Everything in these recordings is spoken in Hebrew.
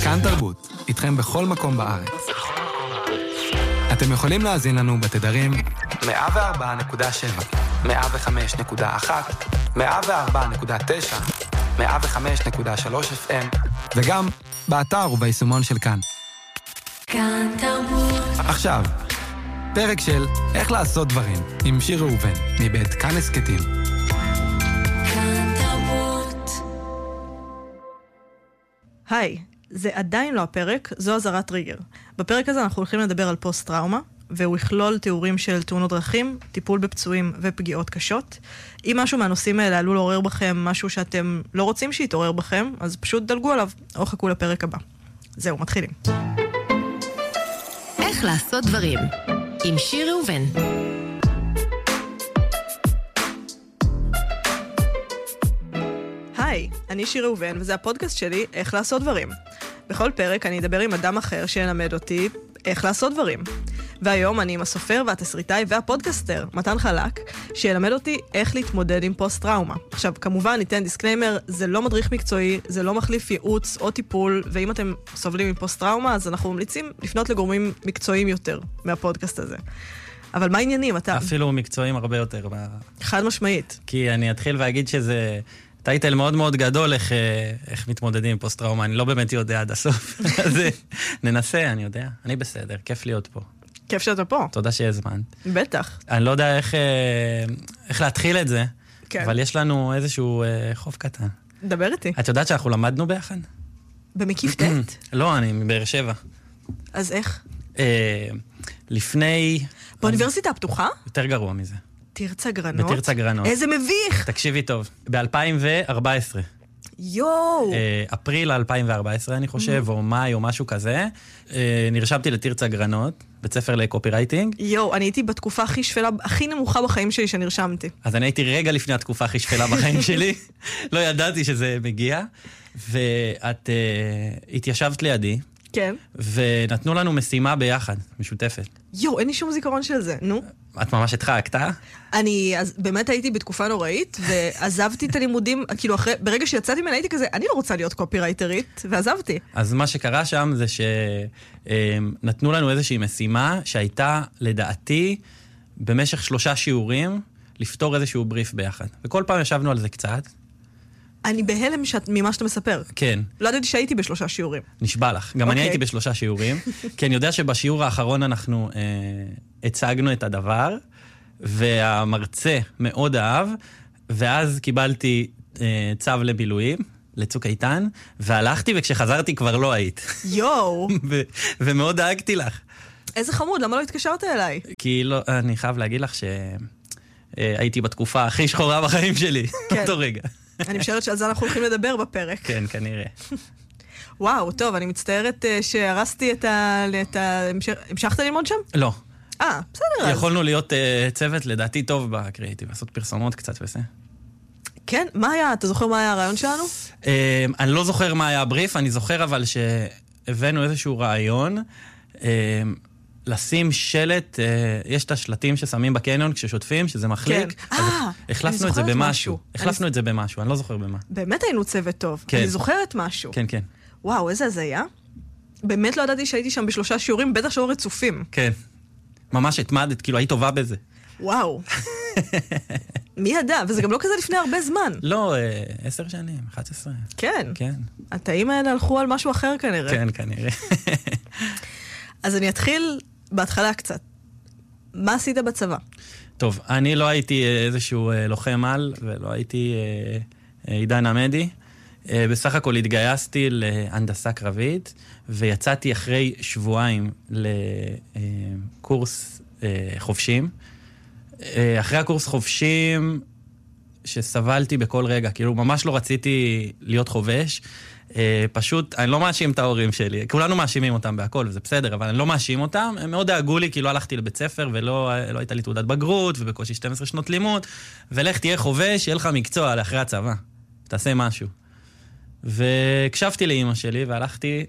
כאן תרבות, איתכם בכל מקום בארץ. אתם יכולים להאזין לנו בתדרים 104.7, 105.1, 104.9, 105.3 FM, וגם באתר וביישומון של כאן. כאן תרבות. עכשיו, פרק של איך לעשות דברים, עם שיר ראובן, מבית כאן הסקטים. כאן תרבות. היי, זה עדיין לא הפרק, זו אזהרת טריגר. בפרק הזה אנחנו הולכים לדבר על פוסט-טראומה, והוא יכלול תיאורים של תאונות דרכים, טיפול בפצועים ופגיעות קשות. אם משהו מהנושאים האלה עלול לעורר בכם משהו שאתם לא רוצים שיתעורר בכם, אז פשוט דלגו עליו, או חכו לפרק הבא. זהו, מתחילים. איך לעשות דברים, עם שיר ראובן. היי, אני שיר ראובן, וזה הפודקאסט שלי, איך לעשות דברים. בכל פרק אני אדבר עם אדם אחר שילמד אותי איך לעשות דברים. והיום אני עם הסופר והתסריטאי והפודקאסטר, מתן חלק, שילמד אותי איך להתמודד עם פוסט-טראומה. עכשיו, כמובן, ניתן דיסקליימר, זה לא מדריך מקצועי, זה לא מחליף ייעוץ או טיפול, ואם אתם סובלים מפוסט-טראומה, אז אנחנו ממליצים לפנות לגורמים מקצועיים יותר מהפודקאסט הזה. אבל מה העניינים, אתה? אפילו מקצועיים הרבה יותר. חד משמעית. כי אני אתחיל ואגיד שזה טייטל מאוד מאוד גדול איך מתמודדים עם פוסט-טראומה. אני לא באמת יודע עד הסוף. אז ננסה, אני יודע. אני בסדר, כיף להיות פה. כיף שאתה פה. תודה שהזמנת. בטח. אני לא יודע איך להתחיל את זה, כן. אבל יש לנו איזשהו חוב קטן. דבר איתי. את יודעת שאנחנו למדנו ביחד? במקיף ט'? לא, אני מבאר שבע. אז איך? לפני... באוניברסיטה הפתוחה? יותר גרוע מזה. תרצה גרנות? בתרצה גרנות. איזה מביך! תקשיבי טוב. ב-2014. יואו! אפריל 2014, אני חושב, או מאי או משהו כזה. נרשמתי לתרצה גרנות, בית ספר לקופירייטינג. יואו, אני הייתי בתקופה הכי שפלה, הכי נמוכה בחיים שלי שנרשמתי. אז אני הייתי רגע לפני התקופה הכי שפלה בחיים שלי. לא ידעתי שזה מגיע. ואת התיישבת לידי. כן. ונתנו לנו משימה ביחד, משותפת. יואו, אין לי שום זיכרון של זה, נו. את ממש התחקת, אה? אני אז באמת הייתי בתקופה נוראית, ועזבתי את הלימודים, כאילו ברגע שיצאתי ממנה הייתי כזה, אני לא רוצה להיות קופירייטרית, ועזבתי. אז מה שקרה שם זה שנתנו לנו איזושהי משימה, שהייתה לדעתי במשך 3 שיעורים, לפתור איזשהו בריף ביחד. וכל פעם ישבנו על זה קצת. אני בהלם ממה שאתה מספר. כן. לא ידעתי שהייתי ב3 שיעורים. נשבע לך. גם אני הייתי ב3 שיעורים. כי אני יודע שבשיעור האחרון אנחנו הצגנו את הדבר, והמרצה מאוד אהב, ואז קיבלתי צו לבילויים, לצוק איתן, והלכתי וכשחזרתי כבר לא היית. יואו. ומאוד דאגתי לך. איזה חמוד, למה לא התקשרת אליי? כי לא, אני חייב להגיד לך שהייתי בתקופה הכי שחורה בחיים שלי. כן. אותו רגע. אני משערת שעל זה אנחנו הולכים לדבר בפרק. כן, כנראה. וואו, טוב, אני מצטערת שהרסתי המשכת ללמוד שם? לא. בסדר. יכולנו להיות צוות לדעתי טוב בקריאיטיב, לעשות פרסומות קצת וזה. כן? מה היה? אתה זוכר מה היה הרעיון שלנו? אני לא זוכר מה היה הבריף, אני זוכר אבל שהבאנו איזשהו רעיון, לשים שלט, יש את השלטים ששמים בקניון כששוטפים, שזה מחליק. כן. החלפנו את זה במשהו. החלפנו את זה במשהו, אני לא זוכר במה. באמת היינו צוות טוב. כן. אני זוכרת משהו. כן, כן. וואו, איזה הזיה. באמת לא ידעתי שהייתי שם ב3 שיעורים, בטח שלא רצופים. כן. ממש התמדת, כאילו היית טובה בזה. וואו. מי ידע? וזה גם לא כזה לפני הרבה זמן. לא, 10 שנים, 11. כן. כן. התאים האלה הלכו על משהו אחר כנראה. כן, כנראה. אז אני אתחיל בהתחלה קצת. מה עשית בצבא? טוב, אני לא הייתי איזשהו לוחם על, ולא הייתי עידן עמדי. בסך הכל התגייסתי להנדסה קרבית, ויצאתי אחרי שבועיים לקורס חופשים. אחרי הקורס חופשים, שסבלתי בכל רגע, כאילו ממש לא רציתי להיות חובש, פשוט, אני לא מאשים את ההורים שלי, כולנו מאשימים אותם בהכל, וזה בסדר, אבל אני לא מאשים אותם, הם מאוד דאגו לי, כי לא הלכתי לבית ספר, ולא הייתה לי תעודת בגרות, ובקושי 12 שנות לימוד, ולך תהיה חובש, יהיה לך מקצוע לאחרי הצבא, תעשה משהו. והקשבתי לאמא שלי, והלכתי,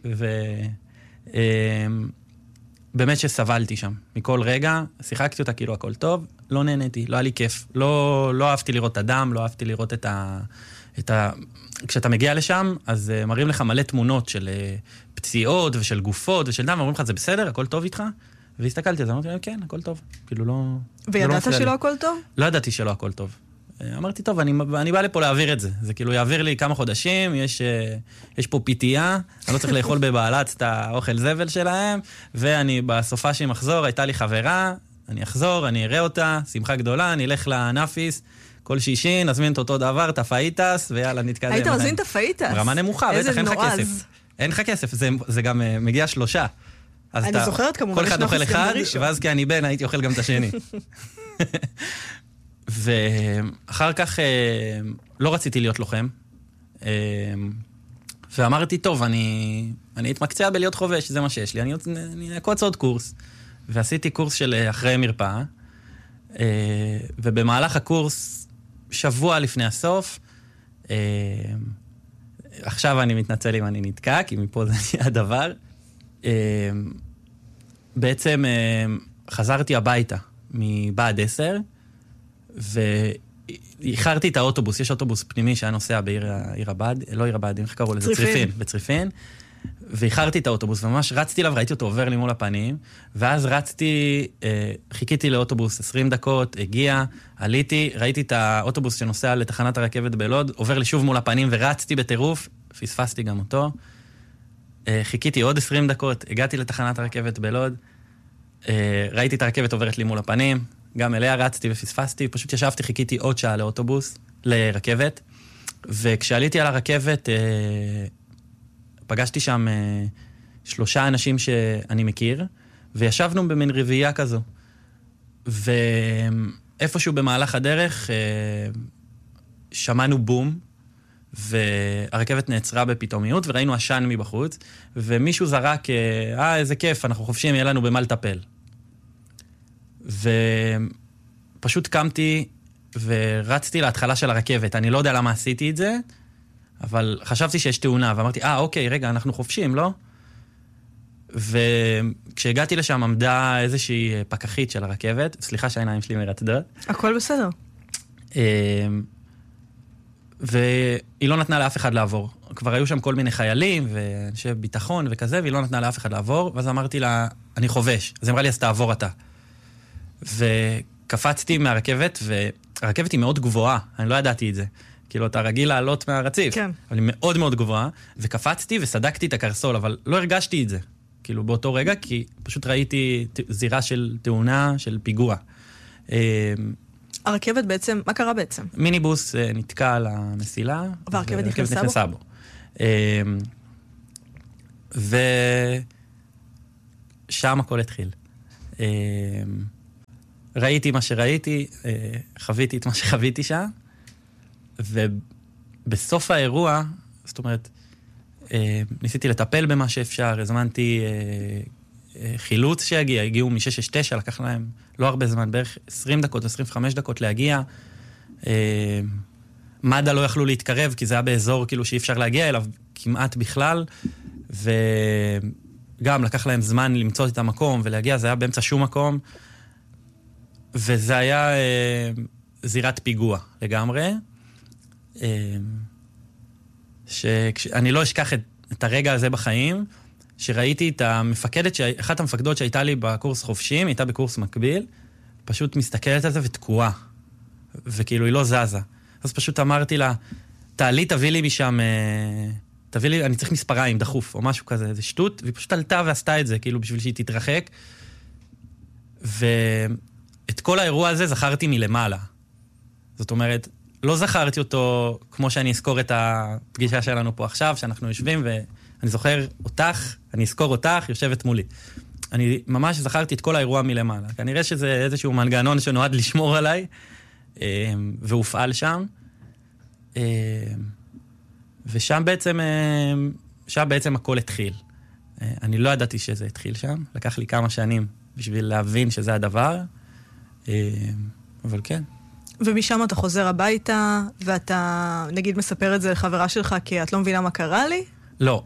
באמת שסבלתי שם, מכל רגע, שיחקתי אותה כאילו הכל טוב, לא נהניתי, לא היה לי כיף, לא אהבתי לראות את הדם, לא אהבתי לראות כשאתה מגיע לשם, אז מראים לך מלא תמונות של פציעות ושל גופות ושל דם, ואומרים לך, זה בסדר, הכל טוב איתך? והסתכלתי על זה, אמרתי להם, כן, הכל טוב. כאילו לא... וידעת שלא הכל טוב? לא ידעתי שלא הכל טוב. אמרתי, טוב, אני בא לפה להעביר את זה. זה כאילו יעביר לי כמה חודשים, יש פה פיתייה, אני לא צריך לאכול בבעלת את האוכל זבל שלהם, ואני בסופה שהיא מחזור, הייתה לי חברה, אני אחזור, אני אראה אותה, שמחה גדולה, אני אלך לנאפיס, כל שישי, נזמין את אותו דבר, את הפאיטס, ויאללה, נתקדם. היית מזמין את הפאיטס? רמה נמוכה, בטח, אין לך כסף. אין לך כסף, זה גם מגיע 3. אני זוכרת כמובן, כל אחד אוכל אחד, ואז כי אני בן, הייתי אוכל גם את השני. ואחר כך לא רציתי להיות לוחם, ואמרתי, טוב, אני אתמקצע בלהיות חובש, זה מה שיש לי, אני אקוץ עוד קורס. ועשיתי קורס של אחרי מרפאה, ובמהלך הקורס, שבוע לפני הסוף, עכשיו אני מתנצל אם אני נתקע, כי מפה זה נהיה הדבר, בעצם חזרתי הביתה מבעד 10, ואיחרתי את האוטובוס, יש אוטובוס פנימי שהיה נוסע בעיר הבד, לא עיר הבד, איך קראו לזה? צריפין. בצריפין. ואיחרתי את האוטובוס, וממש רצתי לה וראיתי אותו עובר לי מול הפנים, ואז רצתי, חיכיתי לאוטובוס 20 דקות, הגיע, עליתי, ראיתי את האוטובוס שנוסע לתחנת הרכבת בלוד, עובר לי שוב מול הפנים ורצתי בטירוף, פספסתי גם אותו, חיכיתי עוד 20 דקות, הגעתי לתחנת הרכבת בלוד, ראיתי את הרכבת עוברת לי מול הפנים, גם אליה רצתי ופספסתי, פשוט ישבתי, חיכיתי עוד שעה לאוטובוס, לרכבת, וכשעליתי על הרכבת, פגשתי שם 3 אנשים שאני מכיר, וישבנו במין רביעייה כזו. ואיפשהו במהלך הדרך שמענו בום, והרכבת נעצרה בפתאומיות, וראינו עשן מבחוץ, ומישהו זרק, איזה כיף, אנחנו חופשים, יהיה לנו במה לטפל. ופשוט קמתי ורצתי להתחלה של הרכבת. אני לא יודע למה עשיתי את זה, אבל חשבתי שיש תאונה, ואמרתי, אוקיי, רגע, אנחנו חופשים, לא? וכשהגעתי לשם עמדה איזושהי פקחית של הרכבת, סליחה שהעיניים שלי מרצדות. הכל בסדר. והיא לא נתנה לאף אחד לעבור. כבר היו שם כל מיני חיילים ואנשי ביטחון וכזה, והיא לא נתנה לאף אחד לעבור, ואז אמרתי לה, אני חובש. אז היא אמרה לי, אז תעבור אתה. וקפצתי מהרכבת, והרכבת היא מאוד גבוהה, אני לא ידעתי את זה. כאילו, אתה רגיל לעלות מהרציף. כן. אבל היא מאוד מאוד גבוהה, וקפצתי וסדקתי את הקרסול, אבל לא הרגשתי את זה. כאילו, באותו רגע, כי פשוט ראיתי זירה של תאונה, של פיגוע. הרכבת בעצם, מה קרה בעצם? מיניבוס נתקע על המסילה. והרכבת נכנסה בו? ושם הכל התחיל. ראיתי מה שראיתי, חוויתי את מה שחוויתי שם, ובסוף האירוע, זאת אומרת, ניסיתי לטפל במה שאפשר, הזמנתי חילוץ שהגיע, הגיעו מ-669, לקח להם לא הרבה זמן, בערך 20 דקות, 25 דקות להגיע. מד"א לא יכלו להתקרב, כי זה היה באזור כאילו שאי אפשר להגיע אליו כמעט בכלל, וגם לקח להם זמן למצוא את המקום ולהגיע, זה היה באמצע שום מקום, וזה היה זירת פיגוע לגמרי. שאני לא אשכח את הרגע הזה בחיים, שראיתי את המפקדת, אחת המפקדות שהייתה לי בקורס חופשים, הייתה בקורס מקביל, פשוט מסתכלת על זה ותקועה, וכאילו היא לא זזה. אז פשוט אמרתי לה, תביא לי משם, אני צריך מספריים, דחוף, או משהו כזה, זה שטות, והיא פשוט עלתה ועשתה את זה, כאילו בשביל שהיא תתרחק, ואת כל האירוע הזה זכרתי מלמעלה. זאת אומרת, לא זכרתי אותו כמו שאני אזכור את הפגישה שלנו פה עכשיו, שאנחנו יושבים, ואני זוכר אותך, אני אזכור אותך, יושבת מולי. אני ממש זכרתי את כל האירוע מלמעלה. כנראה שזה איזשהו מנגנון שנועד לשמור עליי, והופעל שם. ושם בעצם הכל התחיל. אני לא ידעתי שזה התחיל שם, לקח לי כמה שנים בשביל להבין שזה הדבר, אבל כן. ומשם אתה חוזר הביתה, ואתה, נגיד, מספר את זה לחברה שלך, כי את לא מבינה מה קרה לי? לא.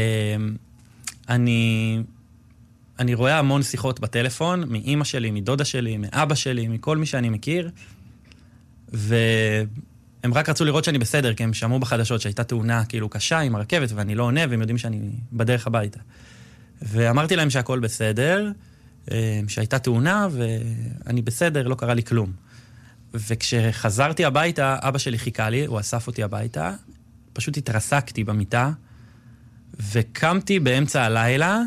אני רואה המון שיחות בטלפון, מאמא שלי, מדודה שלי, מאבא שלי, מכל מי שאני מכיר, הם רק רצו לראות שאני בסדר, כי הם שמעו בחדשות שהייתה תאונה כאילו קשה עם הרכבת, ואני לא עונה, והם יודעים שאני בדרך הביתה. ואמרתי להם שהכל בסדר, שהייתה תאונה, ואני בסדר, לא קרה לי כלום. וכשחזרתי הביתה, אבא שלי חיכה לי, הוא אסף אותי הביתה, פשוט התרסקתי במיטה, וקמתי באמצע הלילה,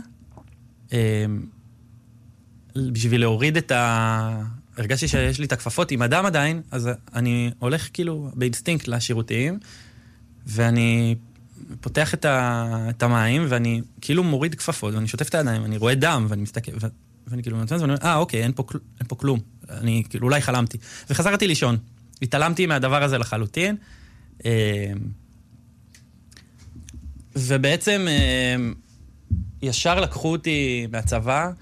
בשביל להוריד את הרגשתי שיש לי את הכפפות עם אדם עדיין, אז אני הולך כאילו באינסטינקט לשירותיים, ואני פותח את המים, ואני כאילו מוריד כפפות, ואני שוטף את הידיים, ואני רואה דם, ואני מסתכל, ואני כאילו נותן, ואני אומר, אוקיי, אין פה כלום. אני כאילו אולי חלמתי. וחזרתי לישון. התעלמתי מהדבר הזה לחלוטין. ובעצם ישר לקחו אותי מהצבא,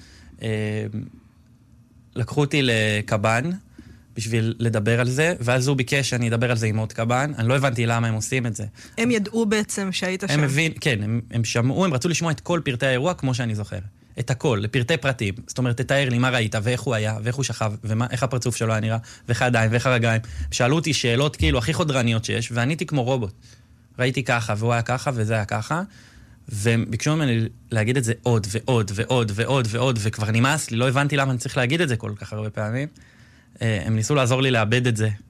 לקחו אותי לקב"ן, בשביל לדבר על זה, ואז הוא ביקש שאני אדבר על זה עם עוד קב"ן. אני לא הבנתי למה הם עושים את זה. הם ידעו בעצם שהיית שם. כן, הם שמעו, הם רצו לשמוע את כל פרטי האירוע, כמו שאני זוכר. את הכל, לפרטי פרטים. זאת אומרת, תתאר לי מה ראית, ואיך הוא היה, ואיך הוא שכב, ואיך הפרצוף שלו היה נראה, ואיך הידיים, ואיך הרגליים. שאלו אותי שאלות כאילו הכי חודרניות שיש, ועניתי כמו רובוט. ראיתי ככה, והוא היה ככה, וזה היה ככה. והם ביקשו ממני להגיד את זה עוד, ועוד, ועוד, ועוד, ועוד, וכבר נמאס לי, לא הבנתי למה אני צריך להגיד את זה כל כך הרבה פעמים. הם ניסו לעזור לי לאבד את זה.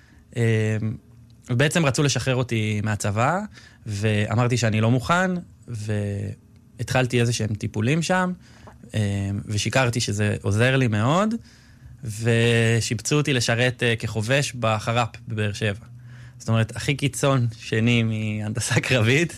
ובעצם רצו לשחרר אותי מהצבא, ואמרתי שאני לא מוכן, והתחלתי איזה שהם טיפולים שם, ושיקרתי שזה עוזר לי מאוד, ושיבצו אותי לשרת כחובש בחר"פ בבאר שבע. זאת אומרת, הכי קיצון שני מהנדסה קרבית.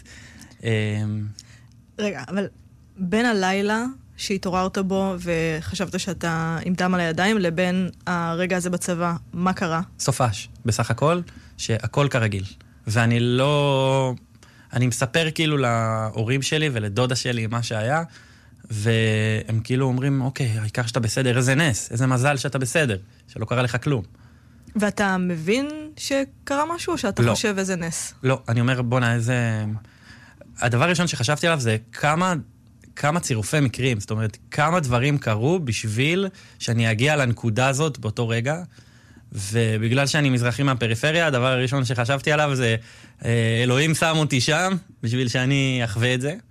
רגע, אבל בין הלילה שהתעוררת בו וחשבת שאתה עם דם על הידיים, לבין הרגע הזה בצבא, מה קרה? סופש, בסך הכל, שהכל כרגיל. ואני לא... אני מספר כאילו להורים שלי ולדודה שלי מה שהיה, והם כאילו אומרים, אוקיי, העיקר שאתה בסדר, איזה נס, איזה מזל שאתה בסדר, שלא קרה לך כלום. ואתה מבין שקרה משהו, או שאתה חושב איזה נס? לא, אני אומר, בונה, איזה... הדבר הראשון שחשבתי עליו זה כמה צירופי מקרים, זאת אומרת, כמה דברים קרו בשביל שאני אגיע לנקודה הזאת באותו רגע, ובגלל שאני מזרחי מהפריפריה, הדבר הראשון שחשבתי עליו זה, אלוהים שם אותי שם, בשביל שאני אחווה את זה.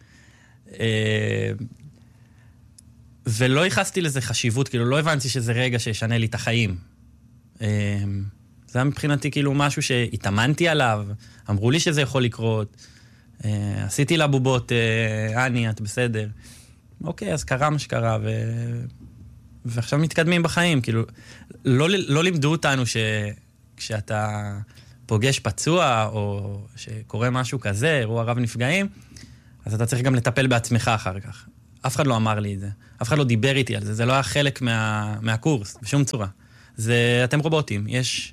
ולא ייחסתי לזה חשיבות, כאילו לא הבנתי שזה רגע שישנה לי את החיים. זה היה מבחינתי כאילו משהו שהתאמנתי עליו, אמרו לי שזה יכול לקרות, עשיתי לה בובות, אני, את בסדר. אוקיי, אז קרה מה שקרה, ועכשיו מתקדמים בחיים. כאילו, לא לימדו אותנו שכשאתה פוגש פצוע, או שקורה משהו כזה, אירוע רב נפגעים, אז אתה צריך גם לטפל בעצמך אחר כך. אף אחד לא אמר לי את זה. אף אחד לא דיבר איתי על זה. זה לא היה חלק מהקורס, בשום צורה. אתם רובוטים.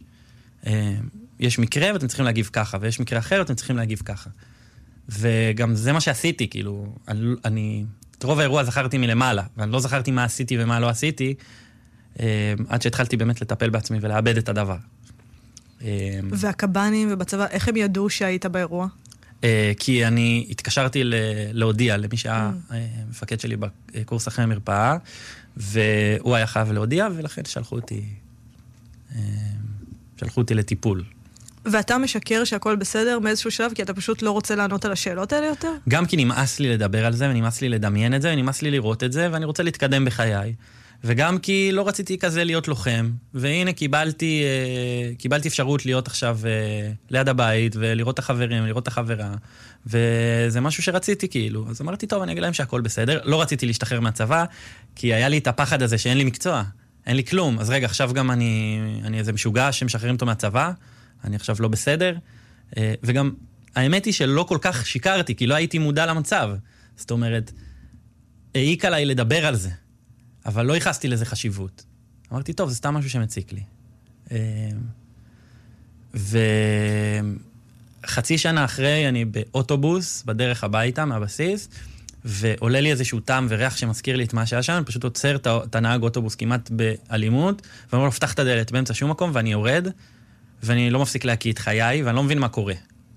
יש מקרה ואתם צריכים להגיב ככה, ויש מקרה אחר ואתם צריכים להגיב ככה. וגם זה מה שעשיתי, כאילו, את רוב האירוע זכרתי מלמעלה, ואני לא זכרתי מה עשיתי ומה לא עשיתי, עד שהתחלתי באמת לטפל בעצמי ולאבד את הדבר. והקב"נים ובצבא, איך הם ידעו שהיית באירוע? כי אני התקשרתי להודיע למי שהיה מפקד שלי בקורס אחרי המרפאה, והוא היה חייב להודיע, ולכן שלחו אותי לטיפול. ואתה משקר שהכל בסדר מאיזשהו שלב, כי אתה פשוט לא רוצה לענות על השאלות האלה יותר? גם כי נמאס לי לדבר על זה, ונמאס לי לדמיין את זה, ונמאס לי לראות את זה, ואני רוצה להתקדם בחיי. וגם כי לא רציתי כזה להיות לוחם, והנה קיבלתי אפשרות להיות עכשיו ליד הבית, ולראות את החברים, לראות את החברה, וזה משהו שרציתי כאילו. אז אמרתי, טוב, אני אגיד להם שהכל בסדר. לא רציתי להשתחרר מהצבא, כי היה לי את הפחד הזה שאין לי מקצוע, אין לי כלום. אז רגע, עכשיו גם אני איזה משוגע שמשחררים אותו מהצבא, אני עכשיו לא בסדר, וגם האמת היא שלא כל כך שיקרתי, כי לא הייתי מודע למצב. זאת אומרת, העיק עליי לדבר על זה, אבל לא ייחסתי לזה חשיבות. אמרתי, טוב, זה סתם משהו שמציק לי. וחצי שנה אחרי, אני באוטובוס, בדרך הביתה, מהבסיס, ועולה לי איזשהו טעם וריח שמזכיר לי את מה שהיה שם, אני פשוט עוצר את הנהג אוטובוס כמעט באלימות, ואומר לו, פתח את הדלת באמצע שום מקום, ואני יורד, ואני לא מפסיק להקיא את חיי, ואני לא מבין מה קורה.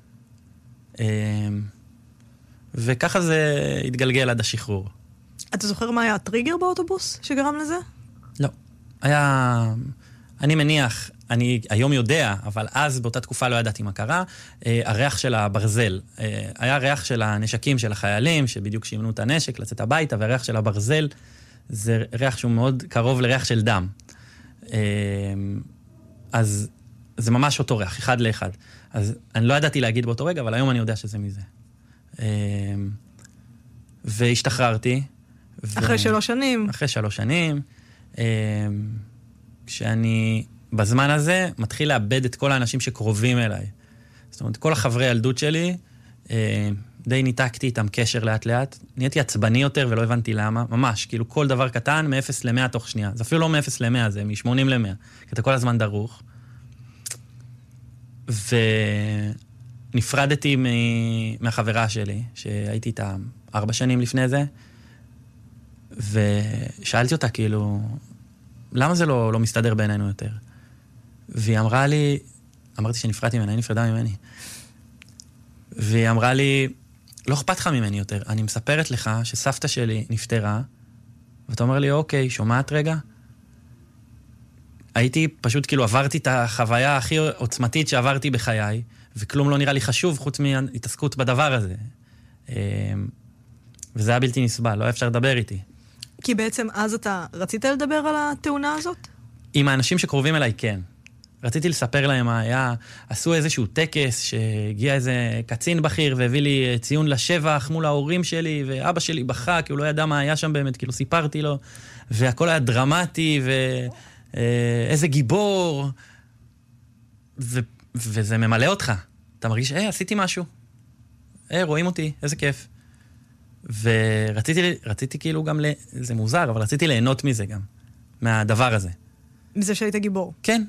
וככה זה התגלגל עד השחרור. אתה זוכר מה היה הטריגר באוטובוס שגרם לזה? לא. היה אני מניח, אני היום יודע, אבל אז באותה תקופה לא ידעתי מה קרה, הריח של הברזל. היה ריח של הנשקים של החיילים, שבדיוק שימנו את הנשק, לצאת הביתה, והריח של הברזל זה ריח שהוא מאוד קרוב לריח של דם. אז זה ממש אותו ריח, אחד לאחד. אז אני לא ידעתי להגיד באותו רגע, אבל היום אני יודע שזה מזה. והשתחררתי. אחרי 3 שנים. אחרי 3 שנים. כשאני בזמן הזה מתחיל לאבד את כל האנשים שקרובים אליי. זאת אומרת, כל החברי ילדות שלי, די ניתקתי איתם קשר לאט לאט. נהייתי עצבני יותר ולא הבנתי למה. ממש, כאילו כל דבר קטן מ-0 ל-100 תוך שנייה. זה אפילו לא מ-0 ל-100, זה מ-80 ל-100. כי אתה כל הזמן דרוך. ונפרדתי מהחברה שלי, שהייתי איתה 4 שנים לפני זה, ושאלתי אותה כאילו, למה זה לא מסתדר בינינו יותר? והיא אמרה לי, אמרתי שנפרדתי ממנה, היא נפרדה ממני. והיא אמרה לי, לא אכפת לך ממני יותר, אני מספרת לך שסבתא שלי נפטרה, ואתה אומר לי, אוקיי, שומעת רגע? הייתי פשוט כאילו עברתי את החוויה הכי עוצמתית שעברתי בחיי, וכלום לא נראה לי חשוב חוץ מהתעסקות בדבר הזה. וזה היה בלתי נסבל, לא היה אפשר לדבר איתי. כי בעצם אז אתה רצית לדבר על התאונה הזאת? עם האנשים שקרובים אליי, כן. רציתי לספר להם מה היה, עשו איזשהו טקס שהגיע איזה קצין בכיר והביא לי ציון לשבח מול ההורים שלי, ואבא שלי בכה, כי הוא לא ידע מה היה שם באמת, כאילו סיפרתי לו, והכל היה דרמטי, ואיזה גיבור, וזה ממלא אותך. אתה מרגיש, עשיתי משהו. רואים אותי, איזה כיף. ורציתי כאילו גם, זה מוזר, אבל רציתי ליהנות מזה גם, מהדבר הזה. מזה שהיית גיבור. כן.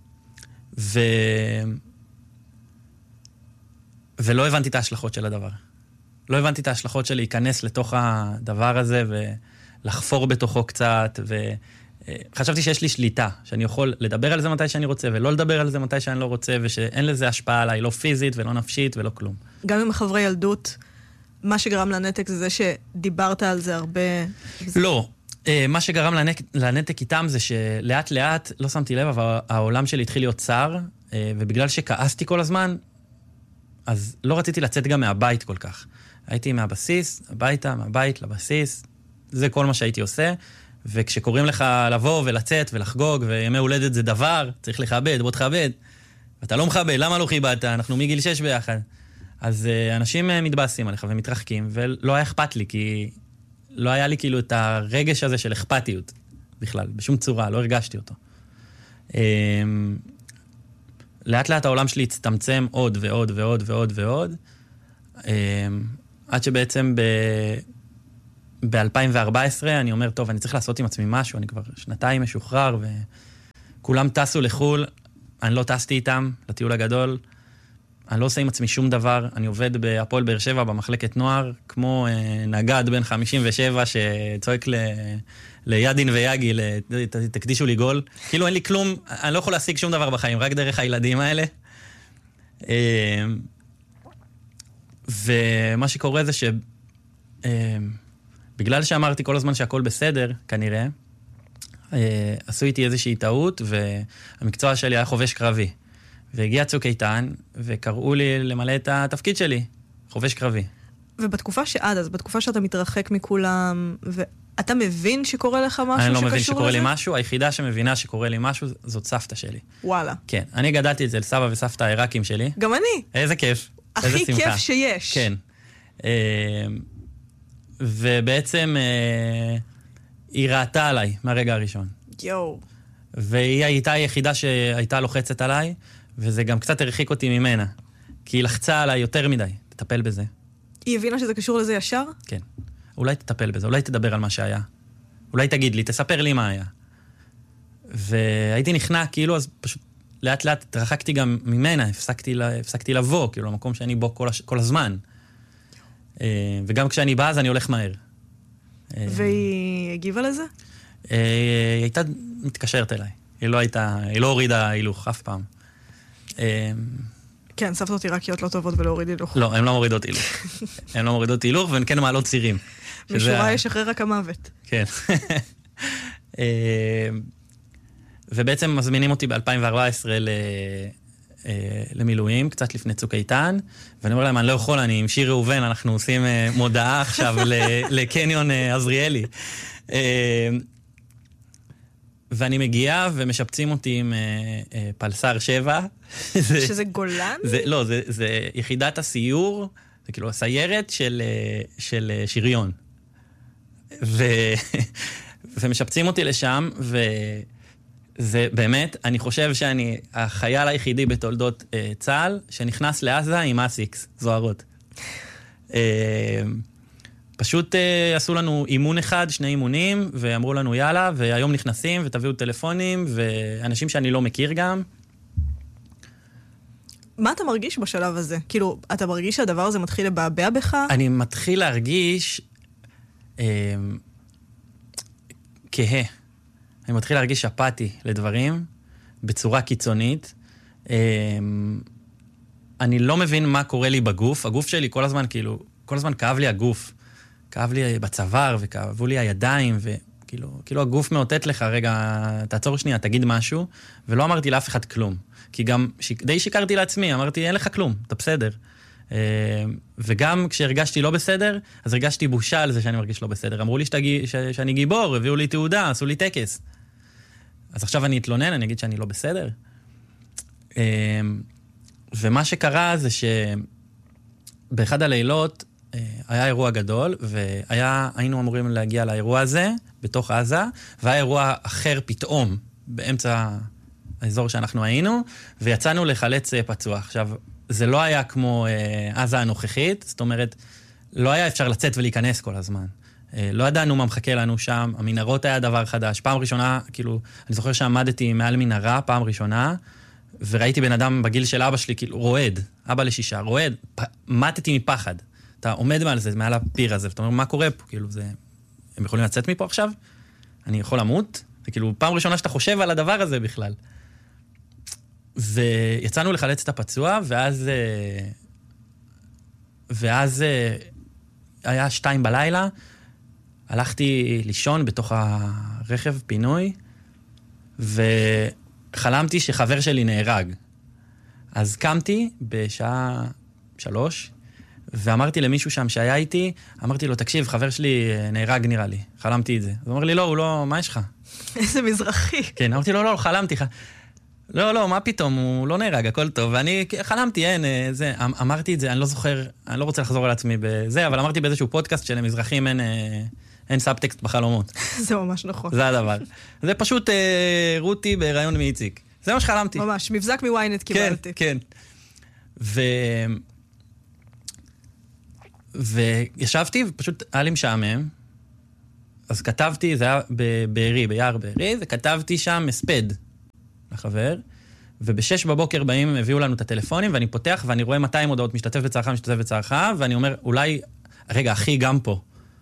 ולא הבנתי את ההשלכות של הדבר. לא הבנתי את ההשלכות של להיכנס לתוך הדבר הזה ולחפור בתוכו קצת, וחשבתי שיש לי שליטה, שאני יכול לדבר על זה מתי שאני רוצה, ולא לדבר על זה מתי שאני לא רוצה, ושאין לזה השפעה עליי, לא פיזית ולא נפשית ולא כלום. גם עם חברי ילדות, מה שגרם לנתק זה שדיברת על זה הרבה... לא. מה שגרם לנתק איתם זה שלאט לאט, לא שמתי לב, אבל העולם שלי התחיל להיות צר, ובגלל שכעסתי כל הזמן, אז לא רציתי לצאת גם מהבית כל כך. הייתי מהבסיס, הביתה, מהבית לבסיס, זה כל מה שהייתי עושה, וכשקוראים לך לבוא ולצאת ולחגוג, וימי הולדת זה דבר, צריך לכבד, בוא תכבד. ואתה לא מכבד, למה לא חיבדת? אנחנו מגיל 6 ביחד. אז אנשים מתבאסים עליך ומתרחקים, ולא היה אכפת לי, כי לא היה לי כאילו את הרגש הזה של אכפתיות בכלל, בשום צורה, לא הרגשתי אותו. לאט לאט העולם שלי הצטמצם עוד ועוד ועוד ועוד ועוד, עד שבעצם ב-2014 אני אומר, טוב, אני צריך לעשות עם עצמי משהו, אני כבר 2 משוחרר, וכולם טסו לחול, אני לא טסתי איתם לטיול הגדול, אני לא עושה עם עצמי שום דבר, אני עובד בהפועל באר שבע במחלקת נוער, כמו נגד בן 57 שצועק לידין ויגי, תקדישו לי גול. כאילו אין לי כלום, אני לא יכול להשיג שום דבר בחיים, רק דרך הילדים האלה. ומה שקורה זה שבגלל שאמרתי כל הזמן שהכל בסדר, כנראה, עשו איתי איזושהי טעות, והמקצוע שלי היה חובש קרבי. והגיע צוק איתן, וקראו לי למלא את התפקיד שלי, חובש קרבי. ובתקופה שעד אז, בתקופה שאתה מתרחק מכולם, ואתה מבין שקורה לך משהו שקשור לזה? אני לא מבין שקורה לי משהו, היחידה שמבינה שקורה לי משהו, זאת סבתא שלי. וואלה. כן, אני גדלתי אצל סבא וסבתא העיראקים שלי. גם אני. איזה כיף. הכי כיף שיש. כן. ובעצם היא ראתה עליי מהרגע הראשון. יואו. והיא הייתה היחידה שהייתה לוחצת עליי, וזה גם קצת הרחיק אותי ממנה. כי היא לחצה עליי יותר מדי, תטפל בזה. היא הבינה שזה קשור לזה ישר? כן. אולי תטפל בזה, אולי תדבר על מה שהיה. אולי תגיד לי, תספר לי מה היה. והייתי נכנע, כאילו, אז פשוט לאט לאט התרחקתי גם ממנה, הפסקתי לבוא, כאילו, למקום שאני בו כל הזמן. וגם כשאני בא, אז אני הולך מהר. והיא הגיבה לזה? היא הייתה מתקשרת אליי. היא לא הורידה הילוך אף פעם. כן, סבתות עיראקיות לא טובות בלהוריד הילוך. לא, הן לא מורידות הילוך. הן לא מורידות הילוך, והן כן מעלות צירים. משורה יש אחרי רק המוות. כן. ובעצם מזמינים אותי ב-2014 למילואים, קצת לפני צוק איתן, ואני אומר להם, אני לא יכול, אני עם שיר ראובן, אנחנו עושים מודעה עכשיו לקניון עזריאלי. ואני מגיע ומשפצים אותי עם פלסר 7. שזה גולן? לא, זה יחידת הסיור, זה כאילו הסיירת של שריון. ומשפצים אותי לשם, וזה באמת, אני חושב שאני החייל היחידי בתולדות צה"ל, שנכנס לעזה עם אסיקס, זוהרות. פשוט עשו לנו אימון אחד, 2 אימונים, ואמרו לנו יאללה, והיום נכנסים ותביאו טלפונים, ואנשים שאני לא מכיר גם. מה אתה מרגיש בשלב הזה? כאילו, אתה מרגיש שהדבר הזה מתחיל לבעבע בך? אני מתחיל להרגיש כהה. אני מתחיל להרגיש אפאתי לדברים, בצורה קיצונית. אני לא מבין מה קורה לי בגוף. הגוף שלי כל הזמן, כאילו, כל הזמן כאב לי הגוף. כאב לי בצוואר, וכאבו לי הידיים, וכאילו הגוף מאותת לך, רגע, תעצור שנייה, תגיד משהו, ולא אמרתי לאף אחד כלום. כי גם די שיקרתי לעצמי, אמרתי, אין לך כלום, אתה בסדר. וגם כשהרגשתי לא בסדר, אז הרגשתי בושה על זה שאני מרגיש לא בסדר. אמרו לי שאני גיבור, הביאו לי תעודה, עשו לי טקס. אז עכשיו אני אתלונן, אני אגיד שאני לא בסדר. ומה שקרה זה שבאחד הלילות היה אירוע גדול, והיינו אמורים להגיע לאירוע הזה, בתוך עזה, והיה אירוע אחר פתאום, באמצע האזור שאנחנו היינו, ויצאנו לחלץ פצוע. עכשיו, זה לא היה כמו עזה הנוכחית, זאת אומרת, לא היה אפשר לצאת ולהיכנס כל הזמן. לא ידענו מה מחכה לנו שם, המנהרות היה דבר חדש. פעם ראשונה, כאילו, אני זוכר שעמדתי מעל מנהרה, פעם ראשונה, וראיתי בן אדם בגיל של אבא שלי, כאילו, רועד, אבא ל6, רועד, מתתי מפחד. אתה עומד מעל זה, מעל הפיר הזה, ואתה אומר, מה קורה פה? כאילו, הם יכולים לצאת מפה עכשיו? אני יכול למות? זה כאילו, פעם ראשונה שאתה חושב על הדבר הזה בכלל. ויצאנו לחלץ את הפצוע, ואז היה 2 בלילה, הלכתי לישון בתוך הרכב פינוי, וחלמתי שחבר שלי נהרג. אז קמתי בשעה 3, ואמרתי למישהו שם שהיה איתי, אמרתי לו, תקשיב, חבר שלי נהרג נראה לי, חלמתי את זה. הוא אומר לי, לא, הוא לא, מה יש לך? איזה מזרחי. כן, אמרתי לו, לא, חלמתי. לא, מה פתאום, הוא לא נהרג, הכל טוב. ואני חלמתי, זה, אמרתי את זה, אני לא זוכר, אני לא רוצה לחזור על עצמי בזה, אבל אמרתי באיזשהו פודקאסט שלמזרחים אין סאבטקסט בחלומות. זה ממש נכון. זה הדבר. זה פשוט רותי ברעיון מאיציק. זה מה שחלמתי. ממש, מבזק מוויינט קיבלתי. כן. וישבתי, ופשוט היה לי משעמם, אז כתבתי, זה היה בבארי, ביער בארי, וכתבתי שם הספד לחבר, וב6 בבוקר באים, הביאו לנו את הטלפונים, ואני פותח, ואני רואה 200 הודעות, משתתף בצערך, ואני אומר, אולי, רגע, אחי גם פה.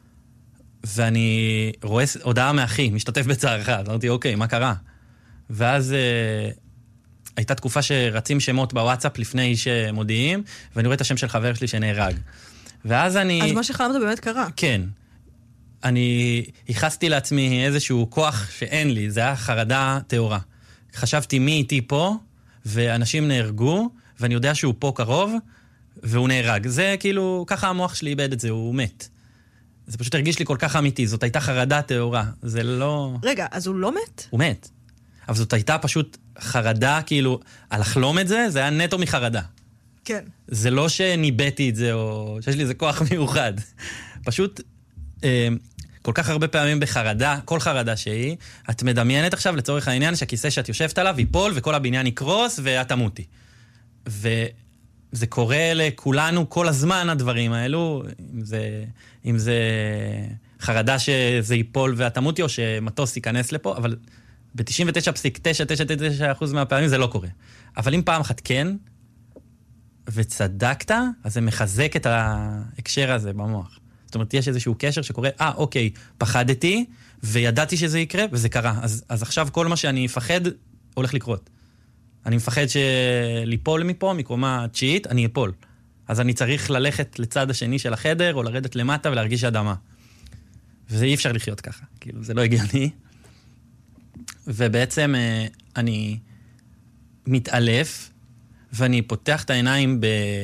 ואני רואה הודעה מאחי, משתתף בצערך, אז אמרתי, אוקיי, מה קרה? ואז הייתה תקופה שרצים שמות בוואטסאפ לפני שמודיעים, ואני רואה את השם של חבר שלי שנהרג. ואז אני... אז מה שחלמת באמת קרה. כן. אני ייחסתי לעצמי איזשהו כוח שאין לי, זה היה חרדה תאורה. חשבתי מי איתי פה, ואנשים נהרגו, ואני יודע שהוא פה קרוב, והוא נהרג. זה כאילו, ככה המוח שלי איבד את זה, הוא מת. זה פשוט הרגיש לי כל כך אמיתי, זאת הייתה חרדה תאורה, זה לא... רגע, אז הוא לא מת? הוא מת. אבל זאת הייתה פשוט חרדה, כאילו, על לחלום את זה, זה היה נטו מחרדה. כן. זה לא שניבאתי את זה, או שיש לי איזה כוח מיוחד. פשוט, כל כך הרבה פעמים בחרדה, כל חרדה שהיא, את מדמיינת עכשיו לצורך העניין שהכיסא שאת יושבת עליו ייפול, וכל הבניין יקרוס, ואת תמותי. וזה קורה לכולנו כל הזמן, הדברים האלו, אם זה חרדה שזה ייפול ואת תמותי, או שמטוס ייכנס לפה, אבל ב-99.999% מהפעמים זה לא קורה. אבל אם פעם אחת כן, וצדקת, אז זה מחזק את ההקשר הזה במוח. זאת אומרת, יש איזשהו קשר שקורה, אוקיי, פחדתי, וידעתי שזה יקרה, וזה קרה. אז עכשיו כל מה שאני אפחד, הולך לקרות. אני מפחד ליפול מפה, מקומה 9, אני אפול. אז אני צריך ללכת לצד השני של החדר, או לרדת למטה ולהרגיש אדמה. וזה אי אפשר לחיות ככה. כאילו, זה לא הגיוני. ובעצם אני מתעלף, ואני פותח את העיניים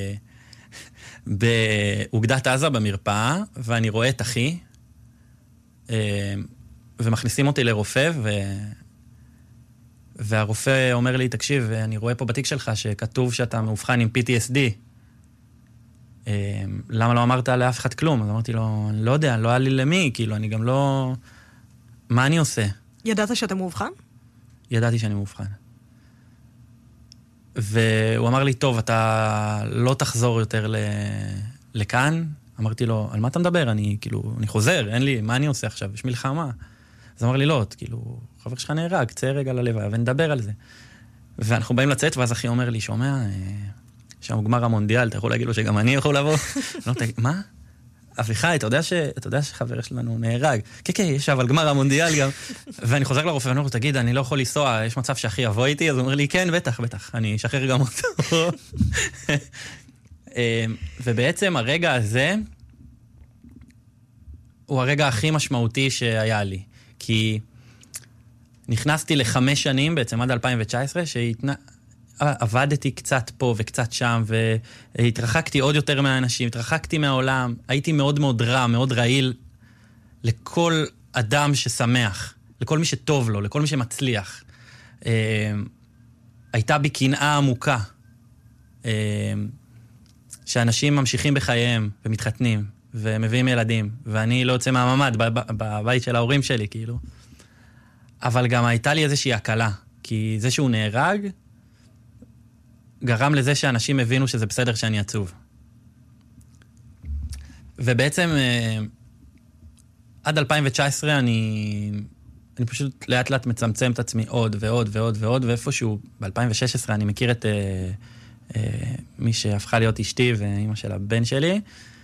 באוגדת עזה במרפאה, ואני רואה את אחי, ומכניסים אותי לרופא, והרופא אומר לי, תקשיב, אני רואה פה בתיק שלך שכתוב שאתה מאובחן עם PTSD. למה לא אמרת לאף אחד כלום? אז אמרתי לו, אני לא יודע, לא היה לי למי, כאילו, אני גם לא... מה אני עושה? ידעת שאתה מאובחן? ידעתי שאני מאובחן. והוא אמר לי, טוב, אתה לא תחזור יותר לכאן. אמרתי לו, על מה אתה מדבר? אני חוזר, אין לי, מה אני עושה עכשיו? יש מלחמה. אז אמר לי, לא, כאילו, חבר שלך נהרג, צא רגע ללוויה ונדבר על זה. ואנחנו באים לצאת, ואז אחי אומר לי, שומע, שם גמר המונדיאל, אתה יכול להגיד לו שגם אני יכול לבוא? לא, מה? אביחי, אתה יודע שחבר שלנו נהרג. כן, יש אבל גמר המונדיאל גם. ואני חוזר לרופא ואני אומר לו, תגיד, אני לא יכול לנסוע, יש מצב שאחי יבוא איתי? אז הוא אומר לי, כן, בטח, אני אשחרר גם אותו. ובעצם הרגע הזה, הוא הרגע הכי משמעותי שהיה לי. כי נכנסתי ל5 שנים, בעצם עד 2019, עבדתי קצת פה וקצת שם, והתרחקתי עוד יותר מהאנשים, התרחקתי מהעולם, הייתי מאוד מאוד רע, מאוד רעיל, לכל אדם ששמח, לכל מי שטוב לו, לכל מי שמצליח. הייתה בי קנאה עמוקה, שאנשים ממשיכים בחייהם ומתחתנים, ומביאים ילדים, ואני לא יוצא מהממד בבית של ההורים שלי, כאילו. אבל גם הייתה לי איזושהי הקלה, כי זה שהוא נהרג, גרם לזה שאנשים הבינו שזה בסדר שאני עצוב. ובעצם, עד 2019 אני פשוט לאט לאט מצמצם את עצמי עוד ועוד ועוד ועוד, ואיפשהו ב-2016 אני מכיר את מי שהפכה להיות אשתי ואמא של הבן שלי,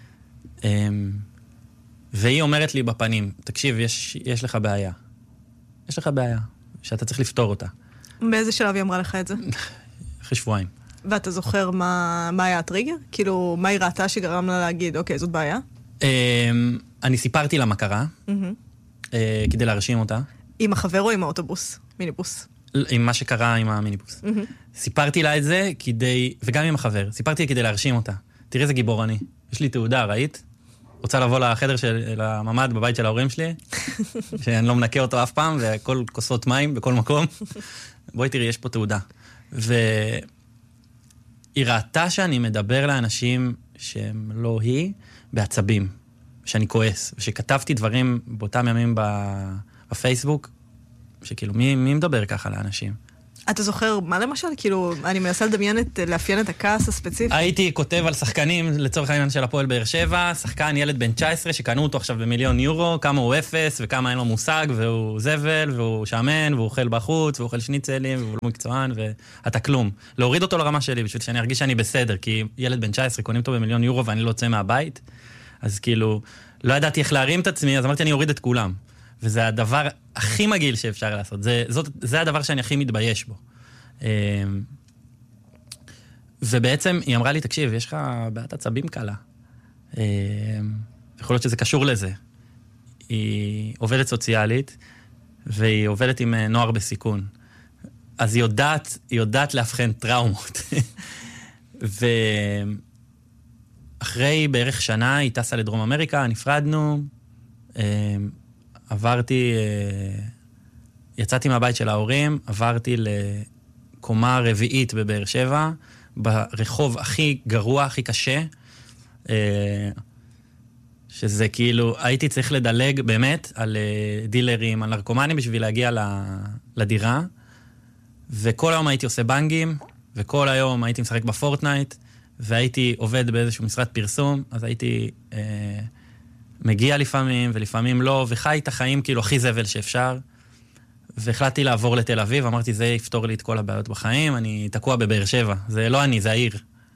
והיא אומרת לי בפנים, תקשיב, יש לך בעיה. יש לך בעיה, שאתה צריך לפתור אותה. באיזה שלב היא אמרה לך את זה? אחרי שבועיים. ואתה זוכר מה היה הטריגר? כאילו, מה היא ראתה שגרם לה להגיד, אוקיי, זאת בעיה? אני סיפרתי לה מה קרה, כדי להרשים אותה. עם החבר או עם האוטובוס? מיניבוס? עם מה שקרה עם המיניבוס. סיפרתי לה את זה וגם עם החבר, סיפרתי כדי להרשים אותה. תראי איזה גיבור אני. יש לי תעודה, ראית? רוצה לבוא לחדר של הממד בבית של ההורים שלי, שאני לא מנקה אותו אף פעם, והכל כוסות מים בכל מקום. בואי תראי, יש פה תעודה. והיא ראתה שאני מדבר לאנשים שהם לא היא, בעצבים, שאני כועס, ושכתבתי דברים באותם ימים בפייסבוק, שכאילו, מי מדבר ככה לאנשים? אתה זוכר מה למשל? כאילו, אני מנסה לאפיין את הכעס הספציפי. הייתי כותב על שחקנים, לצורך העניין של הפועל באר שבע, שחקן ילד בן 19 שקנו אותו עכשיו ב1,000,000 יורו, כמה הוא אפס וכמה אין לו מושג, והוא זבל, והוא שמן, והוא אוכל בחוץ, והוא אוכל שניצלים, והוא לא מקצוען, ואתה כלום. להוריד אותו לרמה שלי, בשביל שאני ארגיש שאני בסדר, כי ילד בן 19 קונים אותו ב1,000,000 יורו ואני לא יוצא מהבית, אז כאילו, לא ידעתי איך להרים את עצמי, אז אמרתי, אני אוריד את כולם. וזה הדבר הכי מגעיל שאפשר לעשות. זה הדבר שאני הכי מתבייש בו. ובעצם היא אמרה לי, תקשיב, יש לך בעיית עצבים קלה. יכול להיות שזה קשור לזה. היא עובדת סוציאלית, והיא עובדת עם נוער בסיכון. אז היא יודעת להבחן טראומות. ואחרי בערך שנה היא טסה לדרום אמריקה, נפרדנו, יצאתי מהבית של ההורים, עברתי לקומה רביעית בבאר שבע, ברחוב הכי גרוע, הכי קשה, שזה כאילו, הייתי צריך לדלג באמת על דילרים, על נרקומנים בשביל להגיע לדירה, וכל היום הייתי עושה בנגים, וכל היום הייתי משחק בפורטנייט, והייתי עובד באיזשהו משרד פרסום, אז הייתי מגיע לפעמים ולפעמים לא, וחי את החיים כאילו הכי זבל שאפשר, והחלטתי לעבור לתל אביב, אמרתי, זה יפתור לי את כל הבעיות בחיים, אני תקוע בבאר שבע, זה לא אני, זה העיר.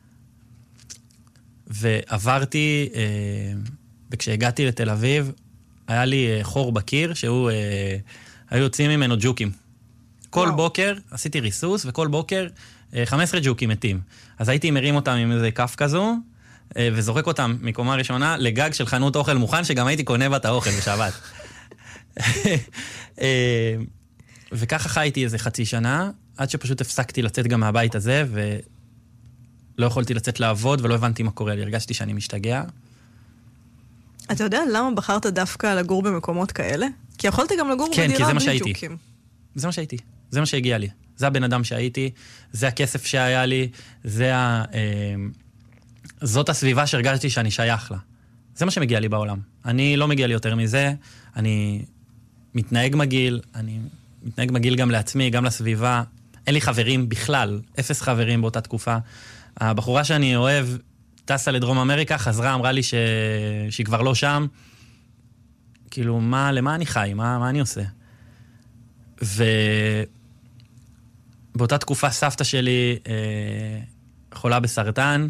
ועברתי, וכשהגעתי לתל אביב, היה לי חור בקיר, שהוא, היו יוצאים ממנו ג'וקים. כל בוקר עשיתי ריסוס, וכל בוקר 15 ג'וקים מתים. אז הייתי מרים אותם עם איזה כף כזו, וזורק אותם מקומה ראשונה לגג של חנות אוכל מוכן, שגם הייתי קונה בה את האוכל בשבת. וככה חייתי איזה חצי שנה, עד שפשוט הפסקתי לצאת גם מהבית הזה, ולא יכולתי לצאת לעבוד, ולא הבנתי מה קורה לי. הרגשתי שאני משתגע. אתה יודע למה בחרת דווקא לגור במקומות כאלה? כי יכולת גם לגור כן, בדירה כי בלי זה מה שהייתי. ג'וקים. זה מה שהייתי. זה מה שהגיע לי. זה הבן אדם שהייתי, זה הכסף שהיה לי, זאת הסביבה שהרגשתי שאני שייך לה. זה מה שמגיע לי בעולם. אני לא מגיע לי יותר מזה, אני מתנהג מגעיל גם לעצמי, גם לסביבה. אין לי חברים בכלל, 0 חברים באותה תקופה. הבחורה שאני אוהב טסה לדרום אמריקה, חזרה, אמרה לי שהיא כבר לא שם. כאילו, למה אני חי? מה אני עושה? ובאותה תקופה סבתא שלי חולה בסרטן,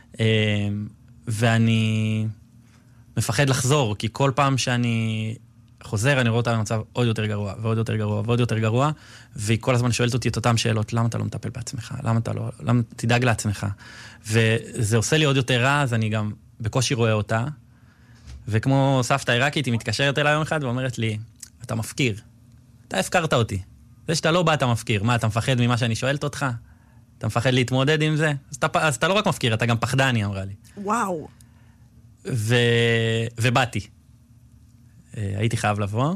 ואני מפחד לחזור, כי כל פעם שאני חוזר, אני רואה אותה במצב עוד יותר גרוע, ועוד יותר גרוע, ועוד יותר גרוע, והיא כל הזמן שואלת אותי את אותם שאלות, למה אתה לא מטפל בעצמך? למה תדאג לעצמך? וזה עושה לי עוד יותר רע, אז אני גם בקושי רואה אותה, וכמו סבתא עיראקית, היא מתקשרת אליי יום אחד ואומרת לי, אתה מפקיר, אתה הפקרת אותי. זה שאתה לא בא, אתה מפקיר. מה, אתה מפחד ממה שאני שואלת אותך? אתה מפחד להתמודד עם זה? אז אתה לא רק מפקיר, אתה גם פחדן, היא אמרה לי. וואו. ובאתי. הייתי חייב לבוא.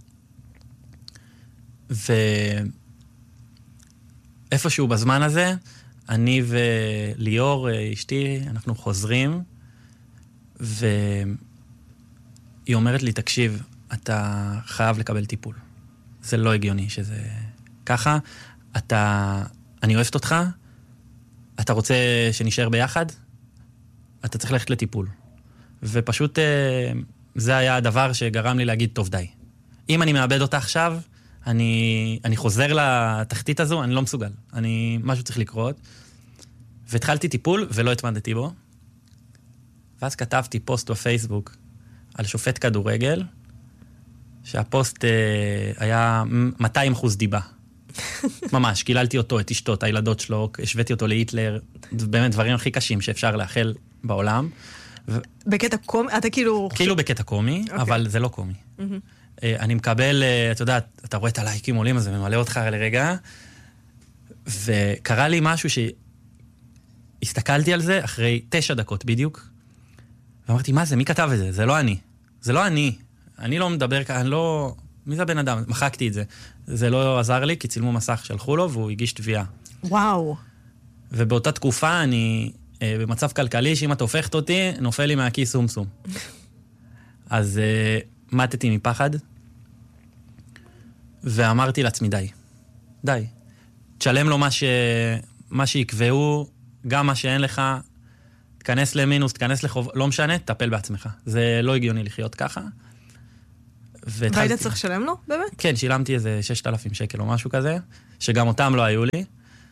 ואיפשהו בזמן הזה, אני וליאור, אשתי, אנחנו חוזרים, והיא אומרת לי, תקשיב, אתה חייב לקבל טיפול. זה לא הגיוני שזה ככה. אני אוהבת אותך, אתה רוצה שנשאר ביחד? אתה צריך ללכת לטיפול. ופשוט זה היה הדבר שגרם לי להגיד, טוב, די. אם אני מאבד אותה עכשיו, אני חוזר לתחתית הזו, אני לא מסוגל. משהו צריך לקרות. והתחלתי טיפול ולא התמדתי בו. ואז כתבתי פוסט בפייסבוק על שופט כדורגל, שהפוסט היה 200% דיבה. ממש, קיללתי אותו, את אשתו, את הילדות שלו, השוויתי אותו להיטלר, באמת דברים הכי קשים שאפשר לאחל בעולם. בקטע קומי? אתה כאילו... כאילו בקטע קומי, אבל זה לא קומי. אני מקבל, אתה יודע, אתה רואה את הלייקים עולים, אז זה ממלא אותך לרגע, וקרה לי משהו שהסתכלתי על זה אחרי 9 דקות בדיוק, ואמרתי, מה זה? מי כתב את זה? זה לא אני. זה לא אני. אני לא מדבר כאן, אני לא... מי זה הבן אדם? מחקתי את זה. זה לא עזר לי, כי צילמו מסך שלחו לו, והוא הגיש תביעה. וואו. ובאותה תקופה אני במצב כלכלי, שאם את הופכת אותי, נופל לי מהכיס סום. אז מתתי מפחד, ואמרתי לעצמי, די. תשלם לו מה שיקבעו, גם מה שאין לך, תכנס למינוס, תכנס לחוב, לא משנה, תטפל בעצמך. זה לא הגיוני לחיות ככה. והיית צריך לשלם לו, באמת? כן, שילמתי איזה 6,000 שקל או משהו כזה, שגם אותם לא היו לי.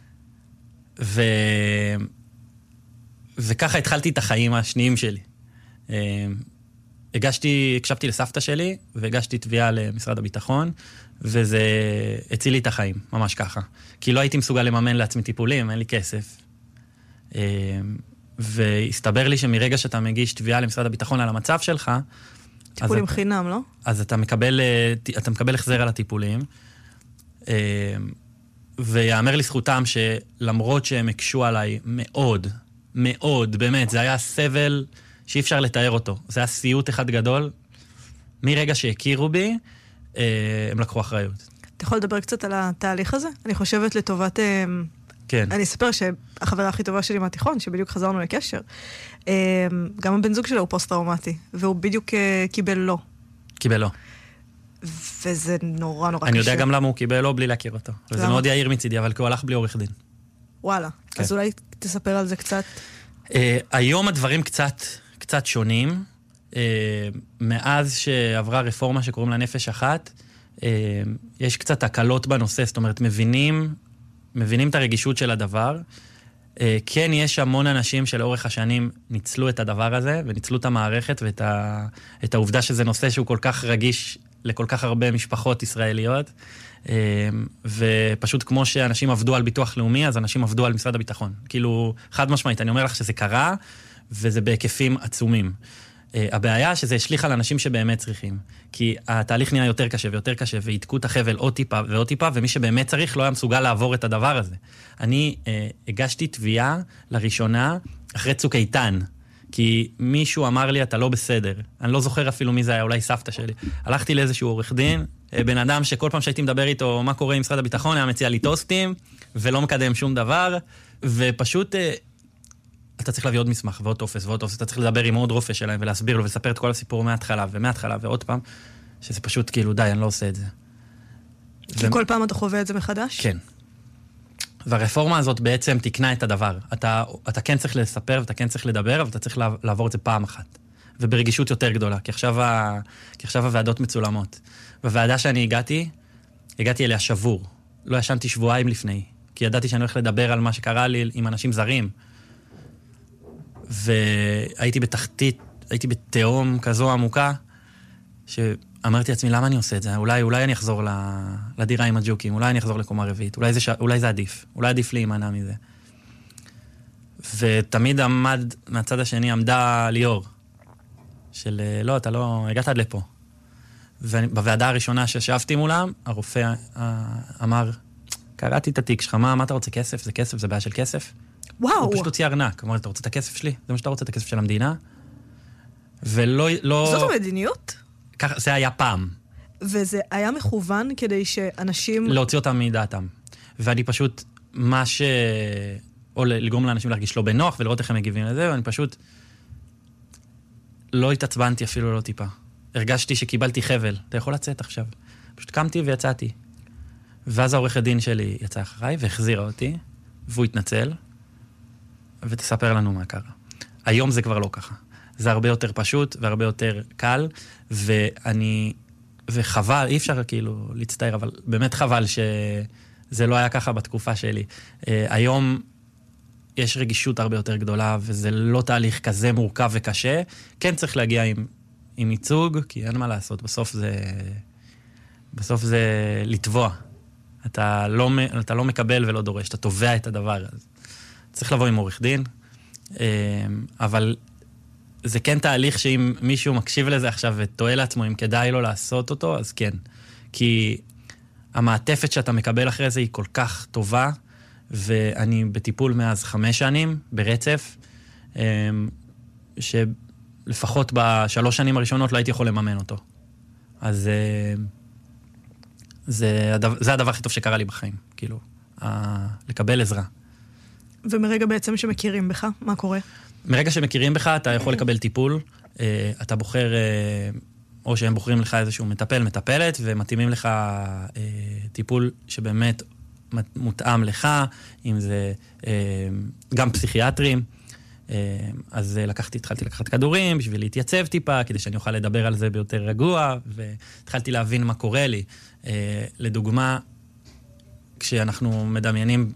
וככה התחלתי את החיים השניים שלי. הקשבתי לסבתא שלי, והגשתי תביעה למשרד הביטחון, וזה הציל לי את החיים, ממש ככה. כי לא הייתי מסוגל לממן לעצמי טיפולים, אין לי כסף. והסתבר לי שמרגע שאתה מגיש תביעה למשרד הביטחון על המצב שלך, טיפולים חינם, לא? אז אתה מקבל החזר על הטיפולים, ויאמר לזכותם שלמרות שהם הקשו עליי מאוד, מאוד, באמת, זה היה סבל שאי אפשר לתאר אותו. זה היה סיוט אחד גדול. מרגע שהכירו בי, הם לקחו אחריות. אתה יכול לדבר קצת על התהליך הזה? אני חושבת לטובת... כן. אני אספר שהחברה הכי טובה שלי מהתיכון, שבדיוק חזרנו לקשר, גם הבן זוג שלו הוא פוסט-טראומטי, והוא בדיוק קיבל לא. קיבל לא. וזה נורא נורא קשה. אני יודע גם למה הוא קיבל לא בלי להכיר אותו. וזה מאוד יאיר מצידי, אבל כי הוא הלך בלי עורך דין. וואלה. אז אולי תספר על זה קצת. היום הדברים קצת שונים. מאז שעברה רפורמה שקוראים לה נפש אחת, יש קצת הקלות בנושא, זאת אומרת, מבינים את הרגישות של הדבר. כן, יש המון אנשים שלאורך השנים ניצלו את הדבר הזה, וניצלו את המערכת ואת העובדה שזה נושא שהוא כל כך רגיש לכל כך הרבה משפחות ישראליות, ופשוט כמו שאנשים עבדו על ביטוח לאומי, אז אנשים עבדו על משרד הביטחון. כאילו, חד משמעית, אני אומר לך שזה קרה, וזה בהיקפים עצומים. הבעיה שזה השליך על אנשים שבאמת צריכים. כי התהליך נהיה יותר קשה ויותר קשה, והתקו את החבל עוד טיפה ועוד טיפה, ומי שבאמת צריך לא היה מסוגל לעבור את הדבר הזה. אני הגשתי תביעה לראשונה אחרי צוק איתן, כי מישהו אמר לי, אתה לא בסדר. אני לא זוכר אפילו מי זה היה, אולי סבתא שלי. הלכתי לאיזשהו עורך דין, בן אדם שכל פעם שהייתי מדבר איתו מה קורה עם משרד הביטחון, היה מציע לי טוסטים, ולא מקדם שום דבר, ופשוט אתה צריך להביא עוד מסמך ועוד טופס ועוד טופס, אתה צריך לדבר עם עוד רופא שלהם ולהסביר לו ולספר את כל הסיפור מההתחלה ועוד פעם, שזה פשוט כאילו די, אני לא עושה את זה. כי כל פעם אתה חווה את זה מחדש? כן. והרפורמה הזאת בעצם תקנה את הדבר. אתה כן צריך לספר ואתה כן צריך לדבר, אבל אתה צריך לעבור את זה פעם אחת. וברגישות יותר גדולה, כי עכשיו הוועדות מצולמות. בוועדה שאני הגעתי אליה שבור. לא ישנתי שבועיים לפני, כי ידעתי שאני הולך לדבר על מה שקרה לי עם אנשים זרים. והייתי בתחתית, הייתי בתהום כזו עמוקה, שאמרתי לעצמי, למה אני עושה את זה? אולי אני אחזור לדירה עם הג'וקים, אולי אני אחזור לקומה רביעית, אולי זה עדיף, אולי עדיף להימנע מזה. ותמיד מהצד השני עמדה ליאור, של לא, אתה לא, הגעת עד לפה. ובוועדה הראשונה שישבתי מולם, הרופא אמר, קראתי את התיק שלך, מה אתה רוצה? כסף? זה כסף? זה בעיה של כסף? וואו. הוא פשוט הוציא ארנק, אמר, אתה רוצה את הכסף שלי? זה מה שאתה רוצה, את הכסף של המדינה? ולא... זאת המדיניות? ככה, זה היה פעם. וזה היה מכוון כדי שאנשים... להוציא אותם מדעתם. ואני פשוט, או לגרום לאנשים להרגיש לא בנוח, ולראות איך הם מגיבים לזה, ואני פשוט לא התעצבנתי אפילו לא טיפה. הרגשתי שקיבלתי חבל. אתה יכול לצאת עכשיו. פשוט קמתי ויצאתי. ואז העורך הדין שלי יצא אחריי, והחזירה אותי, והוא התנצל, ותספר לנו מה קרה. היום זה כבר לא ככה. זה הרבה יותר פשוט והרבה יותר קל, וחבל, אי אפשר כאילו להצטער, אבל באמת חבל שזה לא היה ככה בתקופה שלי. היום יש רגישות הרבה יותר גדולה, וזה לא תהליך כזה מורכב וקשה. כן צריך להגיע עם ייצוג, כי אין מה לעשות, בסוף זה לתבוע. אתה לא מקבל ולא דורש, אתה תובע את הדבר הזה. צריך לבוא עם עורך דין, אבל זה כן תהליך שאם מישהו מקשיב לזה עכשיו וטועה לעצמו, אם כדאי לו לעשות אותו, אז כן. כי המעטפת שאתה מקבל אחרי זה היא כל כך טובה, ואני בטיפול מאז 5 שנים, ברצף, שלפחות ב3 שנים הראשונות לא הייתי יכול לממן אותו. אז זה הדבר הכי טוב שקרה לי בחיים, כאילו, לקבל עזרה. ומרגע בעצם שמכירים בך, מה קורה? מרגע שמכירים בך, אתה יכול לקבל טיפול, אתה בוחר, או שהם בוחרים לך איזשהו מטפלת, ומתאימים לך טיפול שבאמת מותאם לך, אם זה גם פסיכיאטרים. אז התחלתי לקחת כדורים בשביל להתייצב טיפה, כדי שאני אוכל לדבר על זה ביותר רגוע, והתחלתי להבין מה קורה לי. לדוגמה, כשאנחנו מדמיינים